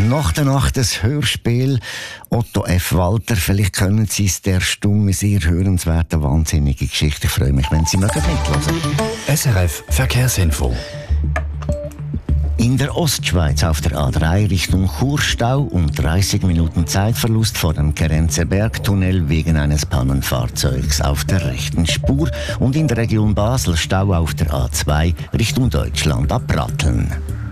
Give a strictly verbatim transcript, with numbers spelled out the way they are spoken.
Nach der Nacht das Hörspiel Otto F. Walter. Vielleicht können Sie es, der Stumme, sehr hörenswerte, wahnsinnige Geschichte. Ich freue mich, wenn Sie mögen mithören. S R F Verkehrsinfo. In der Ostschweiz auf der A drei Richtung Churstau und dreißig Minuten Zeitverlust vor dem Kerenzer Bergtunnel wegen eines Pannenfahrzeugs auf der rechten Spur. Und in der Region Basel Stau auf der A zwei Richtung Deutschland ab Pratteln.